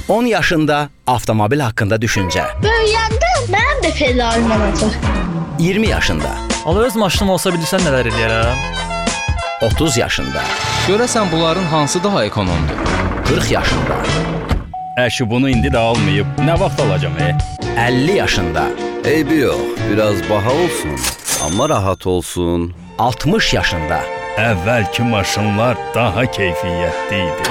10 yaşında avtomobil haqqında düşüncə. Böyüyəndə mənim də pedalım olacaq. 20 yaşında. Öz maşınım olsa bilirsən nələr eləyərəm? 30 yaşında. Görəsən bunların hansı daha ekonomdur? 40 yaşında. Əşi bunu indi də almayıb, nə vaxt alacam? 50 yaşında. Eybi yox, biraz baha olsun, amma rahat olsun. 60 yaşında. Əvvəlki maşınlar daha keyfiyyətli idi.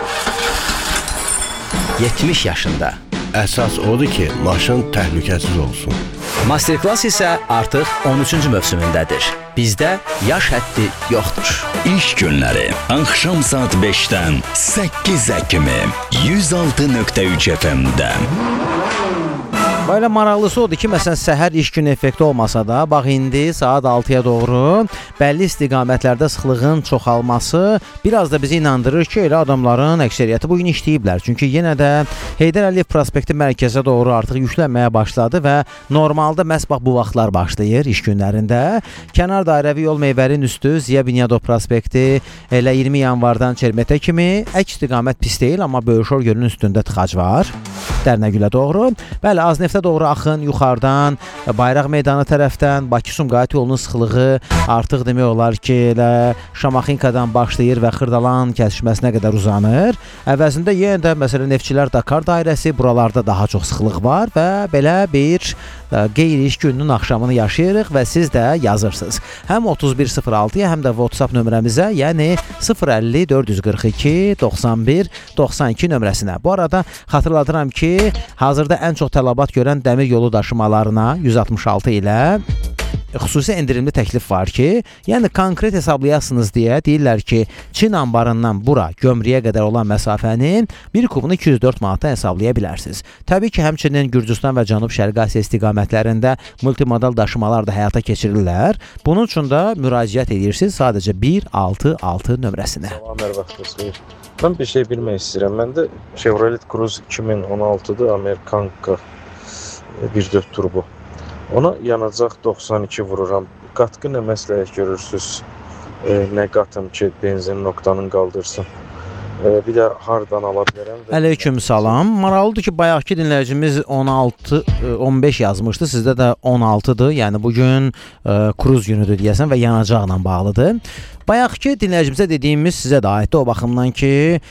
70 yaşında. Əsas odur ki, maşın təhlükəsiz olsun. Masterclass isə artıq 13-cü mövsümündədir. Bizdə yaş həddi yoxdur. İş günləri axşam saat 5-dən 8-ə kimi 106.3 FM-də. Belə maraqlısı odur ki, məsələn, səhər iş günü effekti olmasa da, bax indi saat 6-ya doğru bəlli istiqamətlərdə sıxlığın çoxalması biraz da bizi inandırır ki, elə adamların əksəriyyəti bugün işləyiblər. Çünki yenə də Heydər Əliyev prospekti mərkəzə doğru artıq yüklənməyə başladı və normalda məhz bax bu vaxtlar başlayır iş günlərində. Kənar dairəvi yol Meyvərin üstü, Ziya Bünyadov prospekti elə 20 yanvardan Çermetə kimi əks istiqamət pis deyil, amma Böyükşor gölünün üstündə tıxac var. Dərnəgülə doğru. Bəli, Azneftə doğru axın yuxarıdan, Bayraq meydanı tərəfdən Bakı-Sumqayıt yolunun sıxlığı artıq demək olar ki, elə Şamaxınkadan başlayır və Xırdalan kəsişməsinə qədər uzanır. Əvəzində yenə də məsələn Neftçilər Dakar dairəsi, buralarda daha çox sıxlıq var və belə bir qeyri-iş gününün axşamını yaşayırıq və siz də yazırsınız. Həm 3106-ya, həm də WhatsApp nömrəmizə, yəni 050 442 91 92 nömrəsinə. Bu arada xatırladıram ki, hazırda ən çox tələbat görən dəmir yolu daşımalarına 166 ilə xüsusi endirimli təklif var ki, yəni konkret hesablayasınız deyə deyirlər ki, Çin anbarından bura gömrüyə qədər olan məsafənin bir kubunu 204 manatdan hesablaya bilərsiniz. Təbii ki, həmçinin Gürcüstan və Cənub-Şərqi Asiya istiqamətlərində multimodal daşımalar da həyata keçirirlər. Bunun üçün də müraciət edirsiniz sadəcə 166 nömrəsinə. Salam, vaxtınız xeyir. Mən bir şey bilmək istəyirəm. Məndə Chevrolet Cruze 2016-dır, Amerikanka 1.4 turbo. Ona yanacaq 92 vururam. Qatqı nə məsləhət görürsünüz? Nə qatım ki, benzin noktanın qaldırsın? Bir də hardan ala bilərəm? Əleyküm salam. Maraqlıdır ki, bayaqki dinləyicimiz 16-15 yazmışdı. Sizdə də 16-dır. Yəni bugün Cruz günüdür deyəsən və yanacaqla bağlıdır. Bayaqki dinləyicimizə dediyimiz sizə də aiddir o baxımdan ki,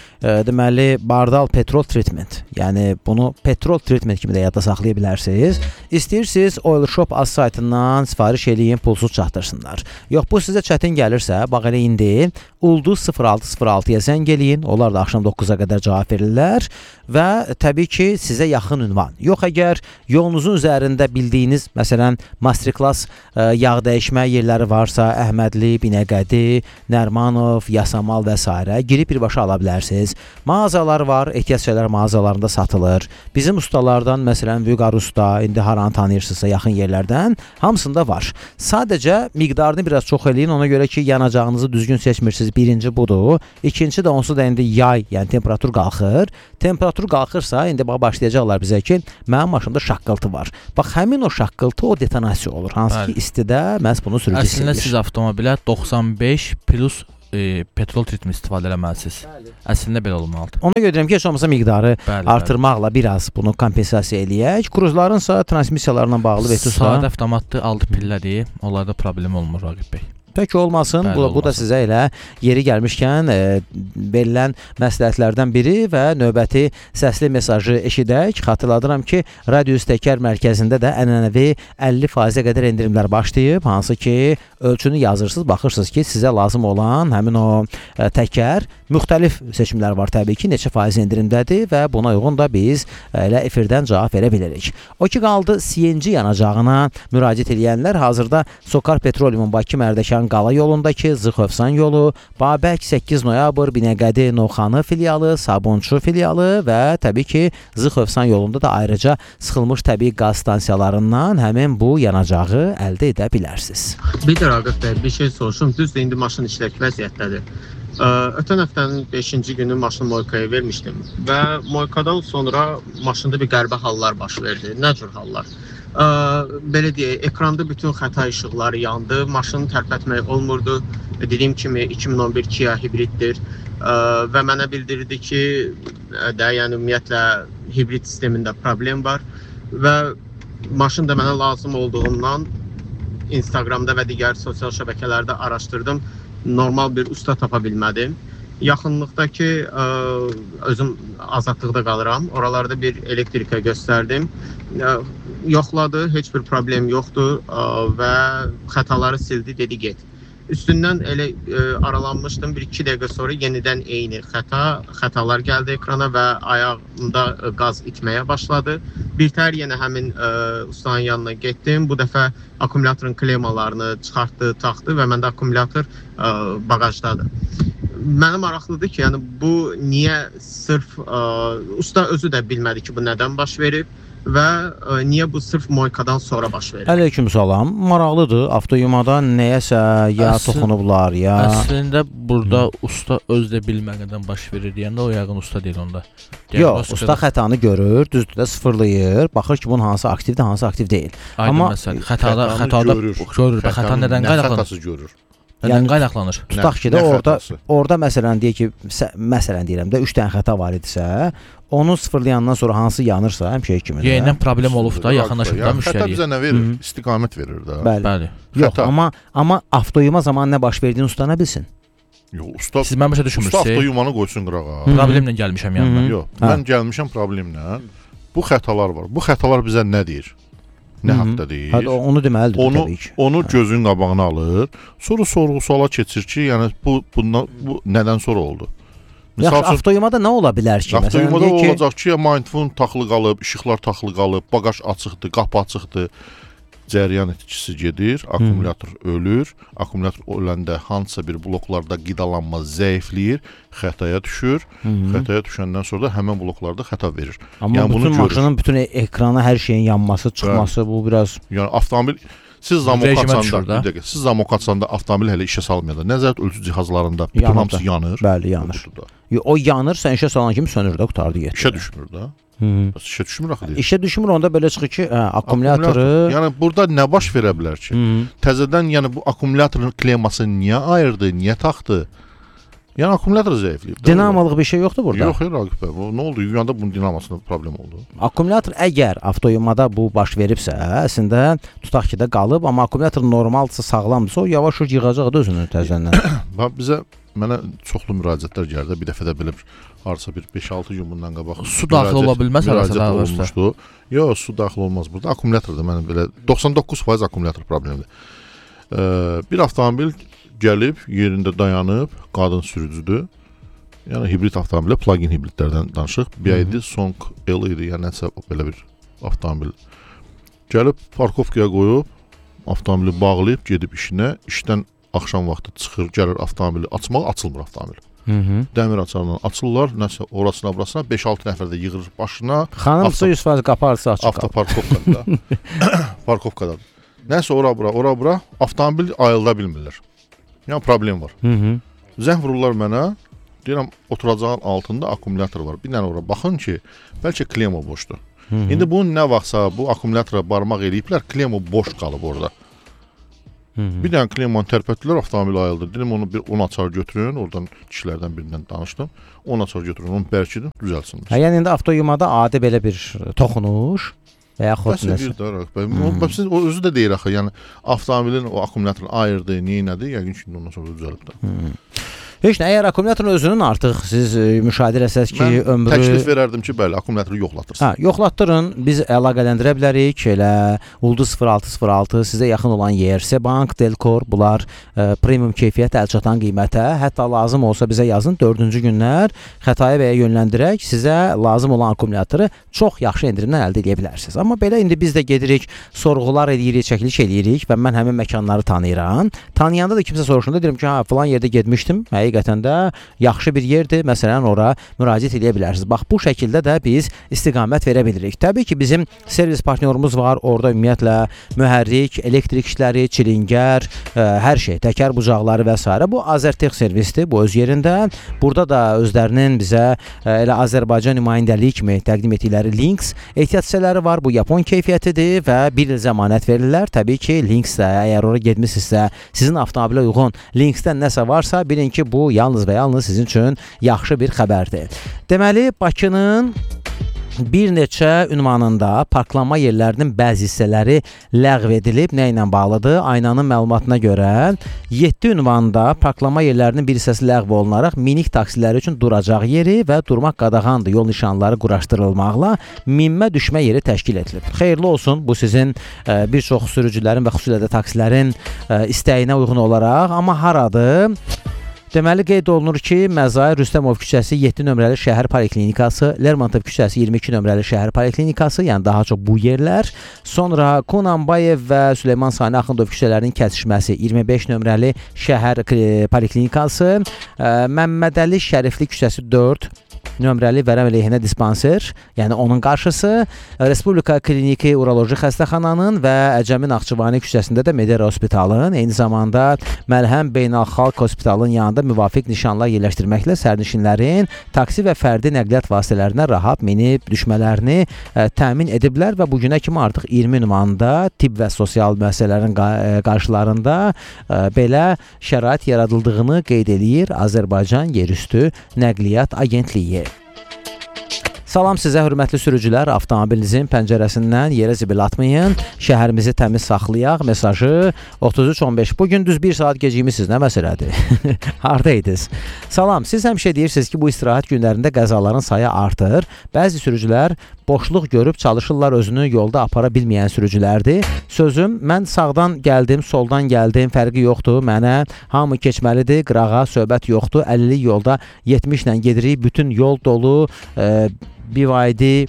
deməli Bardal Petrol Treatment. Yəni bunu Petrol Treatment kimi də yadda saxlaya bilərsiniz. İstəyirsiniz Oil Shop az saytından sifariş eləyin, pulsuz çatdırsınlar. Yox, bu sizə çətin gəlirsə, bax elə indi Ulduz 0606-ya zəng eləyin. Onlar da axşam 9-a qədər cavab verirlər və təbii ki, sizə yaxın ünvan. Yox, əgər yolunuzun üzərində bildiyiniz, məsələn, Masterclass yağ dəyişmə yerləri varsa, Əhmədli, Binəqədi, Nərmanov, Yasamal və s. girib birbaşa ala bilərsiniz. Mağazalar var, ehtiyac şeylər mağazalarında satılır. Bizim ustalardan, məsələn, Vüqar usta, indi haranı tanıyırsınızsa yaxın yerlərdən, hamısında var. Sadəcə miqdarını biraz çox eləyin, ona görə ki, yanacağınızı düzgün seçmirsiniz. Birinci budur. İkinci də onsuz da indi yay, yəni temperatur qalxır. Temperatur qalxırsa, indi başlayacaqlar bizə ki, mənim maşında şaqqıltı var. Bax, həmin o şaqqıltı, o detonasiya olur. Hansı ki, istidə məhz bunu sürücü istəyir. Əslində siz avtomobilə 95 plus petrol treatment istifadə eləməlisiniz. Əslində belə olmalıdır. Ona görə ki, heç olmasa miqdarı artırmaqla biraz bunu kompensasiya eləyək. Cruzlarınsa transmissiyalarla bağlı Vetusla. Sadə avtomatlı 6 pillədir. Onlarda problem olmur Raqib bəy. Peki olmasın. Bu da sizə elə yeri gəlmişkən verilən məsləhətlərdən biri və növbəti səsli mesajı eşidək. Xatırladıram ki, Radius Təkər mərkəzində də ənənəvi 50%-ə qədər endirimlər başlayıb. Hansı ki, ölçünü yazırsınız, baxırsınız ki, sizə lazım olan həmin o təkər müxtəlif seçimlər var təbii ki, neçə faiz endirimdədir və buna uyğun da biz elə efirdən cavab verə bilirik. O ki, qaldı CNG yanacağına müraciət edənlər hazırda Sokar Petroleum Bakı Mərdəkan Qala yolundakı Zıxövsan yolu, Babək 8 noyabr Binəqədi Novxanı filialı, Sabunçu filialı və təbii ki, Zıxövsan yolunda da ayrıca sıxılmış təbii qaz stansiyalarından həmin bu yanacağı əldə edə bilərsiniz. Bir də Raqib bəy, bir şey soruşum. Düzdür, indi maşın işlək vəziyyətdədir. Ötən həftənin 5-ci günü maşını Moykaya vermişdim və Moykadan sonra maşında bir qəribə hallar baş verdi. Nə cür hallar? Belə deyək, ekranda bütün xəta işıqları yandı, maşını tərpətmək olmurdu. Dediyim kimi 2011 Kia hibriddir və mənə bildirdi ki, yəni ümumiyyətlə hibrid sistemində problem var və maşın da mənə lazım olduğundan Instagramda və digər sosial şəbəkələrdə araşdırdım. Normal bir usta tapa bilmədim. Yaxınlıqdakı özüm azadlıqda qalıram. Oralarda bir elektrikə göstərdim. Yoxladı, heç bir problem yoxdur və xətaları sildi, dedi get. Üstündən elə aralanmışdım, 1-2 dəqiqə sonra yenidən eyni xətalar gəldi ekrana və ayağımda qaz itməyə başladı. Birtəhər yenə həmin ustanın yanına getdim. Bu dəfə akkumulyatorun klemalarını çıxartdı, taxdı və məndə akkumulyator bagajdadır. Mənə maraqlıdır ki, yəni bu niyə sırf usta özü də bilmədi ki, bu nədən baş verib və niyə bu sırf moykadan sonra baş verir? Əleyküm salam. Maraqlıdır. Avtoyumada nəyəsə ya toxunublar, ya... Əslində burada usta öz də bilmədən baş verir deyəndə o yəqin usta deyil onda. Yox, usta xətanı görür, düzdür də sıfırlayır, baxır ki, bunun hansı aktivdir, hansı aktiv deyil. Amma xətada görür. Xəta nədən qaynaqlanır? Nədən qaynaqlanır? Tutaq ki də orada məsələn deyək ki, məsələn deyirəm də 3 dənə xəta var idisə, onu sıfırlayandan sonra hansı yanırsa, həmişə kimi. Yenidən problem olub da, yaxınlaşıb da müştəriyə. Xəta bizə nə verir? İstiqamət verir də. Bəli. Yox, amma avtoyuma zamanı nə baş verdiyini usta nə bilsin? Yox, usta. Siz mən başa düşmürsünüz. Usta avtoyumanı qoysun qırağa. Problemlə gəlmişəm yanına. Yox, mən gəlmişəm problemlə. Bu xətalar var. Bu xətalar bizə nə deyir? Nə haqda deyir? Hadi onu deməlidir təbii ki. Onu gözün qabağına alır, sonra sorğu-suala keçir ki, yəni bu nədən sonra oldu? Yaxşı, avtoyumada nə ola bilər ki? Avtoyumada olacaq ki, mindphone taxılı qalıb, işıqlar taxılı qalıb, bagaj açıqdır, qapı açıqdır. Cəryan etkisi gedir, akkumulyator ölür. Akkumulyator öləndə hansısa bir bloklarda qidalanma zəifləyir, xətaya düşür. Xətaya düşəndən sonra da həmin bloklarda xəta verir. Amma bütün maşının bütün ekrana hər şeyin yanması, çıxması bu biraz... Yəni avtomobil siz zamok açanda avtomobil hələ işə salmayanda nəzarət ölçü cihazlarında bütün hamısı yanır. Bəli, yanır. O yanır, sən işə salan kimi sönür də, qutardı getdi. İşə düşmür də. İşə düşmür axı deyir. İşə düşmür, onda belə çıxır ki, akkumulatoru... Yəni burada nə baş verə bilər ki? Təzədən yəni bu akkumulyatorun kleması niyə ayırdı, niyə taxdı? Yəni akkumulyator zəifləyib. Dinamolıq bir şey yoxdur burada? Yox, Raqib bəy. Nə oldu? Yanda bunun dinamasında problem oldu. Akkumulyator əgər avtoyumada bu baş veribsə, əslində tutaq ki də qalıb, amma akkumulyator normaldırsa, sağlamdırsa, o yavaş-yavaş yığacaq da özünü təzədən. Mənə çoxlu müraciətlər gəldi. Bir dəfə də belə harca bir 5-6 gün bundan qabaq su daxil ola bilməz olmuşdu. Yox, su daxil olmaz burada. Akkumulyatordur mənim belə 99% akkumulyator problemidir. Bir avtomobil gəlib, yerində dayanıb, qadın sürücüdür. Yəni hibrid avtomobilə, plug-in hibridlərdən danışıq. BYD Song L idi, yəni nəsə belə bir avtomobil. Gəlib parkovkaya qoyub, avtomobili bağlayıb gedib işinə, işdən axşam vaxtı çıxır, gəlir avtomobili açmaq, açılmır avtomobil. Dəmir açarla açırlar, nəsə orasına, burasına 5-6 nəfər də yığılır başına. Xanımsa 100% qaparsa açıq. Avtoparkovkada. Parkovkadadır. Nəsə ora-bura avtomobil ayılda bilmirlər. Yəni problem var. Zəng vururlar mənə, deyirəm oturacağın altında akkumulyator var. Bir dənə ora baxın ki, bəlkə klema boşdur. İndi bunun nə vaxtsa bu akkumulyatora barmaq eləyiblər, klema boş qalıb orada. Bir dənə klemanı tərpətdilər, avtomobil ayıldı. Dedim onu bir 10 açar götürün, oradan kişilərdən birindən danışdım. 10 açar götürün, onu bərkidin, düzəlsin. Yəni indi avtoyumada adi belə bir toxunuş və yaxud nəsə. O özü də deyir axı, yəni avtomobilin o akkumulyatorunu ayırdı, nədir, yəqin ki, ondan sonra düzəlib də. Heç nə, əgər akkumulyatorun özünün artıq siz müşahidə etsəz ki, ömrü... Mən təklif verərdim ki, bəli, akkumulatoru yoxlatırsın. Yoxlatdırın, biz əlaqələndirə bilərik, elə Ulduz 0606, sizə yaxın olan yer, Sebank, Delkor, bunlar premium keyfiyyət əlçatan qiymətə, hətta lazım olsa bizə yazın, 4-cü günlər Xətai bəyə yönləndirək, sizə lazım olan akkumulatoru çox yaxşı endirimdən əldə edə bilərsiniz. Amma belə indi biz də gedirik, sorğular edirik, çəkiliş edirik və mən həmin məkanları tanıyıram. Tanıyanda da kimsə soruşunda deyirəm ki, filan yerdə getmişdim, həqiqətən də yaxşı bir yerdir. Məsələn, ora müraciət edə bilərsiniz. Bax, bu şəkildə də biz istiqamət verə bilirik. Təbii ki, bizim servis partnyorumuz var. Orada ümumiyyətlə mühərrik, elektrik işləri, çilingər, hər şey, təkər bucaqları və s. Bu Azərtex servisdir, bu öz yerində. Burada da özlərinin bizə elə Azərbaycan nümayəndəliyi kimi təqdim etdikləri Lynx ehtiyat hissələri var. Bu Yapon keyfiyyətidir və 1 il zəmanət verirlər. Təbii ki, Lynx-də əgər ora getmisinizsə, sizin avtomobilə uyğun Lynx-dən nəsə varsa, bilin ki, bu yalnız və yalnız sizin üçün yaxşı bir xəbərdir. Deməli, Bakının bir neçə ünvanında parklanma yerlərinin bəzi hissələri ləğv edilib. Nə ilə bağlıdır? Aynanın məlumatına görə 7 ünvanda parklanma yerlərinin bir hissəsi ləğv olunaraq minik taksiləri üçün duracaq yeri və durmaq qadağandır. Yol nişanları quraşdırılmaqla minmə düşmə yeri təşkil edilib. Xeyirli olsun, bu sizin bir çox sürücülərin və xüsusilə də taksilərin istəyinə uyğun olaraq. Amma haradır? Deməli, qeyd olunur ki, Məzahir Rüstəmov küçəsi 7 nömrəli şəhər poliklinikası, Lermontov küçəsi 22 nömrəli şəhər poliklinikası, yəni daha çox bu yerlər. Sonra Kunanbayev və Süleyman Sani Axundov küçələrinin kəsişməsi 25 nömrəli şəhər poliklinikası, Məmmədəli Şərifli küçəsi 4 nömrəli vərəm əleyhinə dispanser, yəni onun qarşısı, Respublika Kliniki Uroloji Xəstəxananın və Əcəmi Naxçıvani küçəsində də Medera Hospitalın, eyni zamanda Məlhəm Beynəlxalq Hospitalın yanında müvafiq nişanlar yerləşdirməklə sərnişinlərin taksi və fərdi nəqliyyat vasitələrinə rahat minib düşmələrini təmin ediblər və bugünə kimi artıq 20 ünvanda tibb və sosial müəssisələrin qarşılarında belə şərait yaradıldığını qeyd eləyir Azərbaycan Yerüstü Nəqliyyat Agentliyi. Salam sizə, hörmətli sürücülər, avtomobilinizin pəncərəsindən yerə zibil atmayın, şəhərimizi təmiz saxlayaq mesajı 3315. Bugün düz 1 saat gecikmisiniz, nə məsələdir? Haradaydınız? Salam, siz həmişə deyirsiniz ki, bu istirahət günlərində qəzaların sayı artır. Bəzi sürücülər boşluq görüb çalışırlar, özünü yolda apara bilməyən sürücülərdir. Sözüm, mən sağdan gəldim, soldan gəldim, fərqi yoxdur, mənə hamı keçməlidir, qırağa söhbət yoxdur, 50 yolda 70 ilə gedirik, bütün yol dolu, BYD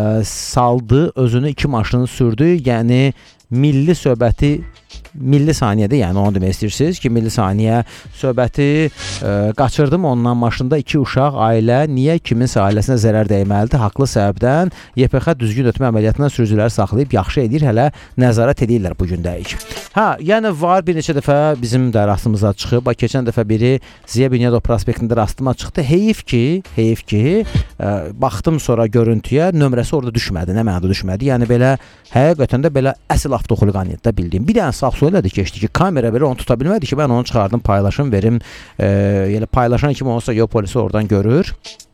saldı, özünü 2 maşını sürdü, yəni milli söhbəti milli saniyədir, yəni onu demək istəyirsiniz ki, milli saniyə söhbəti qaçırdım ondan maşında 2 uşaq, ailə, niyə kiminsə ailəsinə zərər dəyməlidir? Haqlı səbəbdən YPX düzgün ötmə əməliyyatından sürücüləri saxlayıb yaxşı edir, hələ nəzarət edirlər bu gündəyik. Yəni var bir neçə dəfə bizim də rastımıza çıxıb, keçən dəfə biri Ziya Bünyadov prospektində rastıma çıxdı. Heyif ki, baxdım sonra görüntüyə, nömrəsi orada düşmədi, nə mənada düşmədi? Yəni belə, həqiqətən də belə əsl avtoxuliqaniyyətdə bildiyim. Bir dənə sağ söylədi keçdi ki, kamera belə onu tuta bilmədi ki, mən onu çıxardım, paylaşım, verim. Yəni paylaşan kimi olsa yol polisi oradan görür.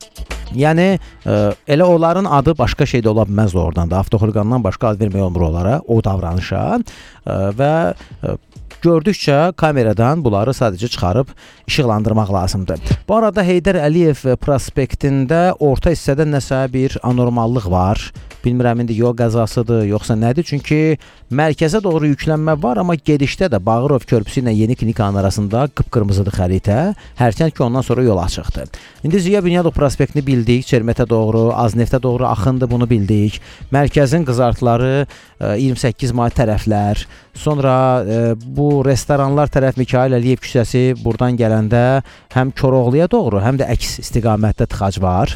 Yəni elə onların adı başqa şey də ola bilməzdi oradan da. Avtoxuliqandan başqa ad vermək olmur onlara, o davranışa və gördükcə kameradan bunları sadəcə çıxarıb işıqlandırmaq lazımdır. Bu arada Heydər Əliyev prospektində orta hissədə nəsə bir anormallıq var. Bilmirəm, indi yol qəzasıdır, yoxsa nədir? Çünki mərkəzə doğru yüklənmə var, amma gedişdə də Bağırov körpüsü ilə Yeni Klinikanın arasında qıpqırmızıdır xəritə. Hərçənd ki, ondan sonra yol açıqdır. İndi Ziya Bünyadov prospektini bildik, Çermetə doğru, Azneftə doğru axındı, bunu bildik. Mərkəzin qızartıları 28 may tərəflər. Sonra bu restoranlar tərəf Mikayıl Əliyev küçəsi buradan gələndə həm Koroğluya doğru, həm də əks istiqamətdə tıxac var.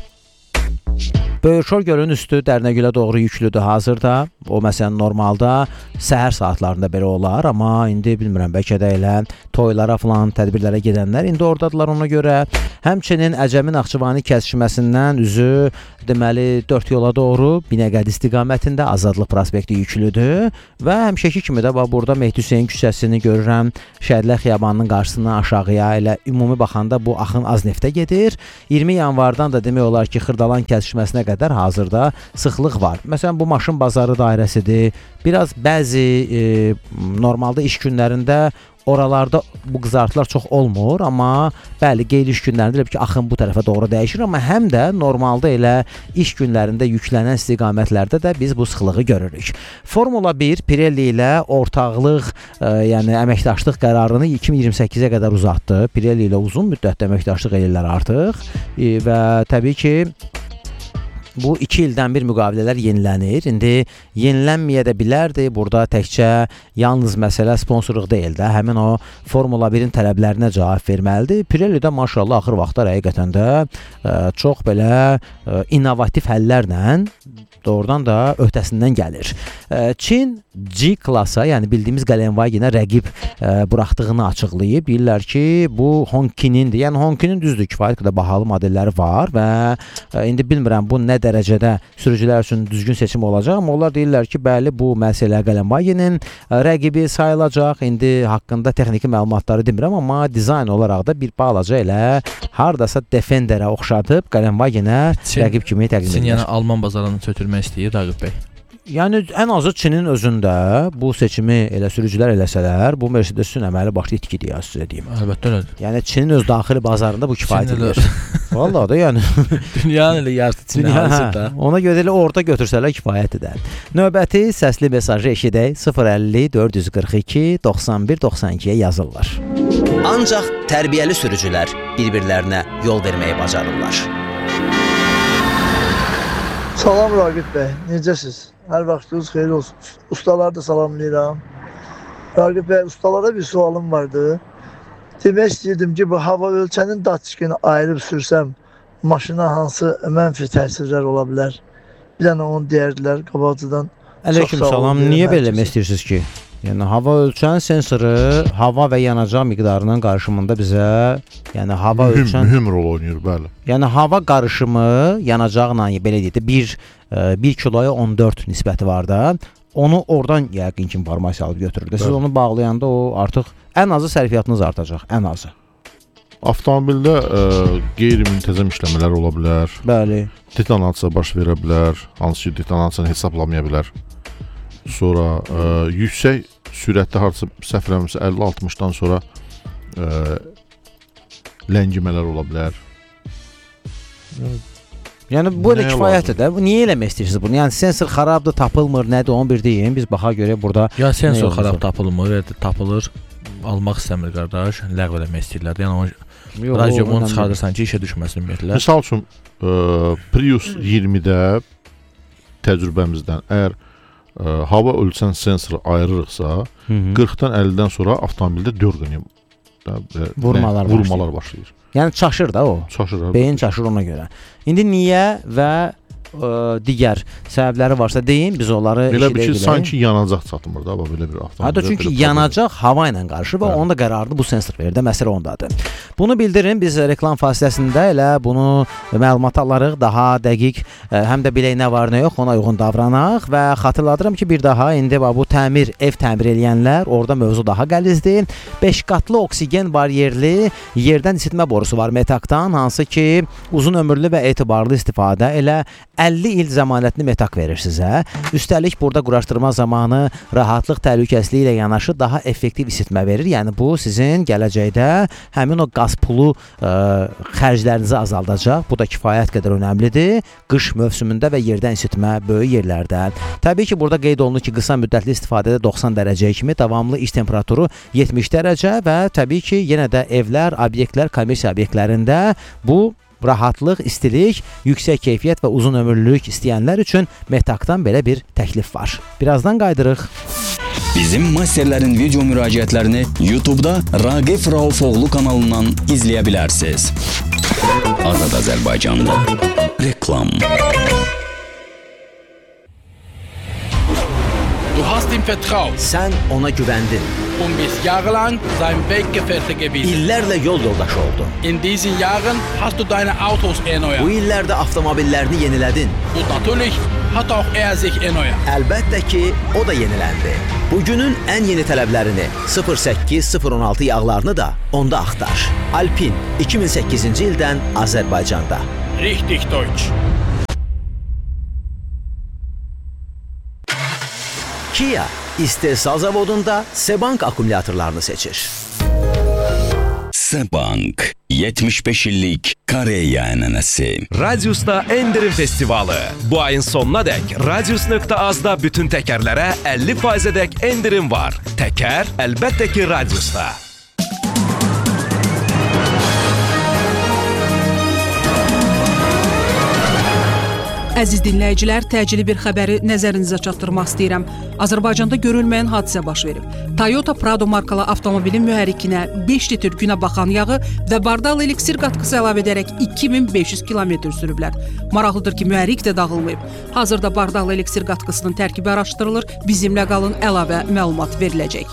Böyükşor gölünün üstü Dərnəgülə doğru yüklüdür hazırda. O məsələn normalda səhər saatlarında belə olar, amma indi bilmirəm, bəlkə də elə toylara falan, tədbirlərə gedənlər indi oradadılar ona görə. Həmçinin Əcəmi Naxçıvani kəsişməsindən üzü deməli 4 yola doğru Binəqədi istiqamətində Azadlıq prospekti yüklüdür və həmişəki kimi də burada Mehdi Hüseyn küçəsini görürəm. Şəhidlər Xiyabanının qarşısından aşağıya elə ümumi baxanda bu axın Azneftə gedir. 20 yanvardan da demək olar ki, Xırdalan kəsişməsinə qədər hazırda sıxlıq var. Məsələn, bu maşın bazarı dairəsidir. Biraz bəzi normalda iş günlərində oralarda bu qızartılar çox olmur, amma bəli, qeyri-iş günlərində elə ki, axın bu tərəfə doğru dəyişir, amma həm də normalda elə iş günlərində yüklənən istiqamətlərdə də biz bu sıxlığı görürük. Formula 1 Pirelli ilə ortaqlıq, yəni əməkdaşlıq qərarını 2028-ə qədər uzatdı. Pirelli ilə uzun müddətdə əməkdaşlıq edirlər artıq və təbii ki, bu 2 ildən bir müqavilələr yenilənir. İndi yenilənməyə də bilərdi. Burada təkcə yalnız məsələ sponsorluq deyil də, həmin o Formula 1-in tələblərinə cavab verməlidir. Pirelli də maşallah axır vaxtlar həqiqətən də çox belə innovativ həllərlə doğrudan da öhdəsindən gəlir. Çin G-klassa, yəni bildiyimiz Gelenwagenə rəqib buraxdığını açıqlayıb. Deyirlər ki, bu Hongqinindir. Yəni Hongqinin düzdür, kifayət qədər bahalı modelləri var və indi bilmirəm bu nə dərəcədə sürücülər üçün düzgün seçim olacaq, amma onlar deyirlər ki, bəli, bu məsələ Gelenwagenin rəqibi sayılacaq. İndi haqqında texniki məlumatları demirəm, amma dizayn olaraq da bir balaca elə hardasa Defenderə oxşadıb Gelenwagenə rəqib kimi təqdim edir. Çin yəni Alman bazarını çötürmək istəyir Rəqib bəy. Yəni ən azı Çinin özündə bu seçimi elə sürücülər eləsələr, bu Mercedes üçün əməli başlı itkidir ya, sizə deyim. Əlbəttə elədir. Yəni Çinin öz daxili bazarında bu kifayət edir. Vallahi da yəni dünyanın elə yarısı Çin əhalisidir. Ona görə elə orada götürsələr kifayət edər. Növbəti səsli mesajı eşidək. 050 442 91 92-yə yazırlar. Ancaq tərbiyəli sürücülər bir-birlərinə yol verməyi bacarırlar. Salam Raqib bəy, necəsiz? Hər vaxtınız xeyir olsun. Ustaları da salamlayıram. Raqib bəy, ustalara bir sualım vardı. Demək istəyirdim ki, bu hava ölçənin datçikini ayırıb sürsəm, maşına hansı mənfi təsirlər ola bilər? Bir dənə onu deyərdilər qabaqcadan. Aleyküm salam, niyə belə demək istəyirsiniz ki? Yəni hava ölçən sensoru hava və yanacaq miqdarının qarışımında bizə, yəni hava ölçən mühüm rol oynayır, bəli. Yəni hava qarışımı yanacaqla belə deyək, 1 kiloya 14 nisbəti var da, onu oradan yəqin ki informasiya alıb götürür. Siz onu bağlayanda o artıq ən azı sərfiyyatınız artacaq, ən azı. Avtomobildə qeyri-müntəzəm işləmələr ola bilər. Bəli. Detonasiya baş verə bilər, hansı ki detonasiyanı hesablamaya bilər. Sonra yüksək sürətdə hardasa səhv eləmirəmsə 50-60-dan sonra ləngimələr ola bilər. Yəni bu elə kifayətdir də. Niyə eləmək istəyirsiniz bunu? Yəni sensor xarabdır, tapılmır, nədir onu bir deyin. Biz baxaq görə burada. Ya sensor xarab tapılmır, tapılır. Almaq istəmir qardaş, ləğv eləmək istəyirlər. Yəni o radiomonu çıxardırsan ki, işə düşməsin ümumiyyətlə. Misal üçün Prius 20-də təcrübəmizdən əgər hava ölçən sensoru ayırırıqsa, 40-dan 50-dən sonra avtomobildə dörgün vurmalar başlayır. Yəni çaşır da o. Çaşır. Beyin çaşır ona görə. İndi niyə və digər səbəbləri varsa deyin, biz onları elə bir ki, sanki yanacaq çatmır da, belə bir avtomobildə. Hətta çünki yanacaq hava ilə qarışır və onun da qərarını bu sensor verir də, məsələ ondadır. Bunu bildirin, biz reklam fasiləsində elə bunu məlumat alarıq, daha dəqiq, həm də bilək nə var, nə yox, ona uyğun davranaq və xatırladıram ki, bir daha indi bu təmir, ev təmir eləyənlər, orada mövzu daha qəlizdir. 5 qatlı oksigen baryerli yerdən isitmə borusu var Metakdan, hansı ki, uzun ömürlü və etibarlı istifadə elə 50 il zəmanətli Metak verir sizə. Üstəlik burada quraşdırma zamanı rahatlıq təhlükəsizliyi ilə yanaşı daha effektiv isitmə verir. Yəni bu sizin gələcəkdə həmin o qaz pulu xərclərinizi azaldacaq. Bu da kifayət qədər önəmlidir. Qış mövsümündə və yerdən isitmə böyük yerlərdə. Təbii ki, burada qeyd olunur ki, qısa müddətli istifadədə 90 dərəcəyə kimi, davamlı iş temperaturu 70 dərəcə və təbii ki, yenə də evlər, obyektlər, kommersiya obyektlərində bu rahatlıq, istilik, yüksək keyfiyyət və uzun ömürlülük istəyənlər üçün Metakdan belə bir təklif var. Birazdan qaydırıq. Bizim masterlərin video müraciətlərini YouTube-da Raqif Raufoğlu kanalından izləyə bilərsiniz. Azad Azərbaycanda reklam. Du hast ihm vertraut. Sən ona güvəndin. Bis jahrelang sein Weggefährte gewesen. İllərlə yol yoldaşı oldun. In diesen Jahren hast du deine Autos erneuert. Bu illərdə avtomobillerini yenilədin. Und natürlich hat auch sich erneuert. Əlbəttə ki, o da yeniləndi. Bugünün ən yeni tələblərini 08-016 yağlarını da onda axtar. Alpin 2008-ci ildən Azərbaycanda. Richtig Deutsch. Kia istehsal zavodunda Sebank akkumulyatorlarını seçir. Sebank 75 illik Koreya ənənəsi. Radius'ta Endirim Festivalı. Bu ayın sonuna dək Radius.azda bütün təkərlərə 50%'dək endirim var. Təkər əlbəttə ki Radius'ta. Əziz dinləyicilər, təcili bir xəbəri nəzərinizə çatdırmaq istəyirəm. Azərbaycanda görülməyən hadisə baş verib. Toyota Prado markalı avtomobilin mühərrikinə 5 litr günə baxan yağı və bardal eliksir qatqısı əlavə edərək 2500 kilometr sürüblər. Maraqlıdır ki, mühərrik də dağılmayıb. Hazırda bardal eliksir qatqısının tərkibi araşdırılır. Bizimlə qalın, əlavə məlumat veriləcək.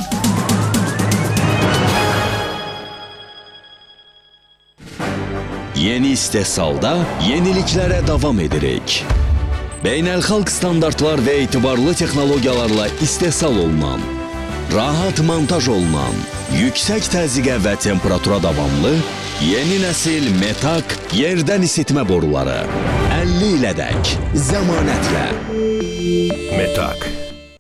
Yeni istehsalda yeniliklərə davam edirik. Beynəlxalq standartlar və etibarlı texnologiyalarla istehsal olunan, rahat montaj olunan, yüksək təzyiqə və temperatura davamlı yeni nəsil Metak yerdən isitmə boruları 50 ilədək zəmanətlə. Metak